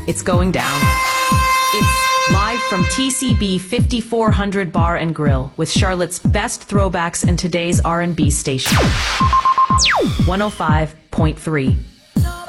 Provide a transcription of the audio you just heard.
It's going down. It's live from TCB 5400 Bar and Grill with Charlotte's best throwbacks and today's R&B station. 105.3.